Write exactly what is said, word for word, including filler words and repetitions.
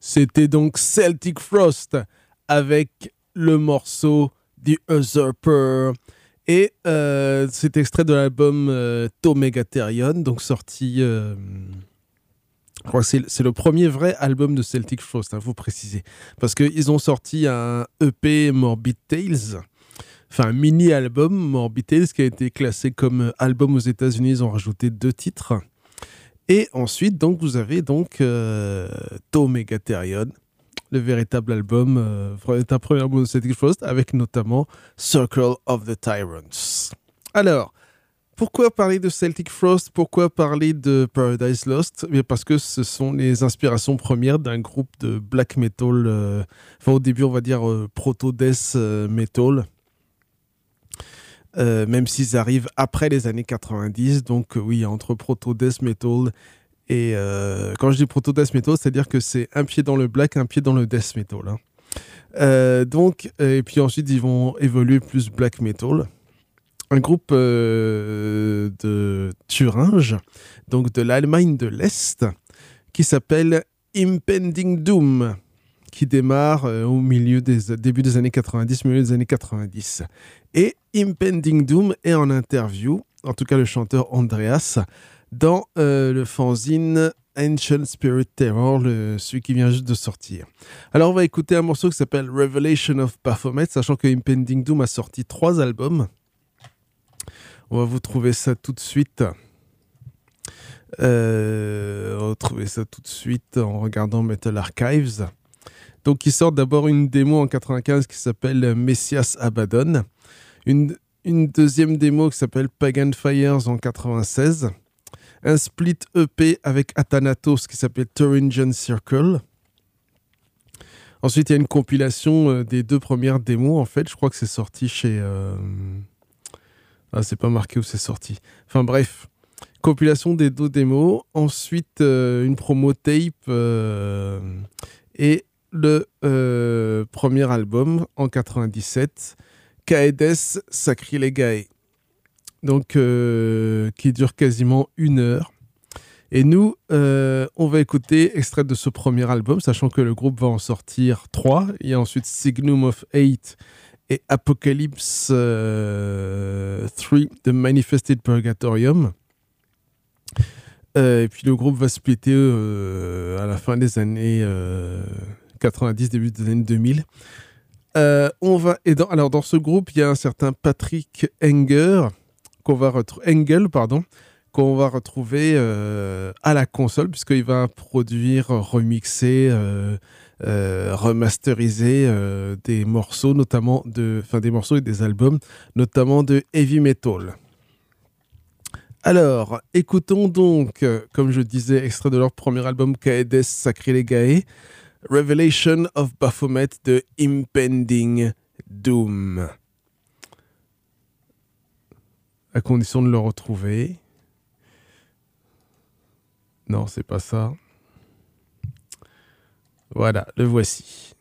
C'était donc Celtic Frost avec le morceau The Usurper. Et euh, c'est extrait de l'album euh, To Megatherion, donc sorti. Euh, je crois que c'est, c'est le premier vrai album de Celtic Frost, il hein, faut préciser. Parce qu'ils ont sorti un E P Morbid Tales, enfin un mini-album Morbid Tales qui a été classé comme album aux États-Unis. Ils ont rajouté deux titres. Et ensuite, donc, vous avez donc euh, To Megatherion, le véritable album, euh, un premier album de Celtic Frost, avec notamment Circle of the Tyrants. Alors, pourquoi parler de Celtic Frost? Pourquoi parler de Paradise Lost? Eh bien parce que ce sont les inspirations premières d'un groupe de black metal, euh, enfin au début on va dire euh, proto-death euh, metal, euh, même s'ils arrivent après les années quatre-vingt-dix, donc euh, oui, entre proto-death metal et euh, quand je dis proto-death metal, c'est-à-dire que c'est un pied dans le black, un pied dans le death metal. Hein. Euh, donc, et puis ensuite ils vont évoluer plus black metal. Un groupe euh, de Thuringe, donc de l'Allemagne de l'Est, qui s'appelle Impending Doom, qui démarre euh, au milieu des début des années quatre-vingt-dix, milieu des années quatre-vingt-dix. Et Impending Doom est en interview, en tout cas le chanteur Andreas, dans euh, le fanzine Ancient Spirit Terror, le, celui qui vient juste de sortir. Alors on va écouter un morceau qui s'appelle Revelation of Baphomet, sachant que Impending Doom a sorti trois albums. On va vous trouver ça tout de suite. Euh, on va trouver ça tout de suite en regardant Metal Archives. Donc, il sort d'abord une démo en quatre-vingt-quinze qui s'appelle Messias Abaddon. Une, une deuxième démo qui s'appelle Pagan Fires en quatre-vingt-seize. Un split E P avec Athanatos qui s'appelle Thuringian Circle. Ensuite, il y a une compilation euh, des deux premières démos. En fait, je crois que c'est sorti chez... Euh... Ah, c'est pas marqué où c'est sorti. Enfin bref, compilation des deux démos. Ensuite, euh, une promo tape euh, et le euh, premier album en quatre-vingt-dix-sept, Caedes Sacrilegae. Donc, euh, qui dure quasiment une heure. Et nous, euh, on va écouter extrait de ce premier album, sachant que le groupe va en sortir trois. Il y a ensuite Signum of Eight et Apocalypse euh, trois, The Manifested Purgatorium. Euh, et puis le groupe va splitter euh, à la fin des années euh, quatre-vingt-dix, début des années deux mille. Euh, on va, et dans, alors dans ce groupe, il y a un certain Patrick Enger, qu'on va retrouver, Engel, pardon, qu'on va retrouver euh, à la console, puisqu'il va produire, remixer, euh, euh, remasteriser euh, des morceaux, notamment de, enfin des morceaux et des albums, notamment de heavy metal. Alors, écoutons donc, euh, comme je disais, extrait de leur premier album Caedes Sacrilegae, Revelation of Baphomet de Impending Doom. À condition de le retrouver. Non, c'est pas ça. Voilà, le voici.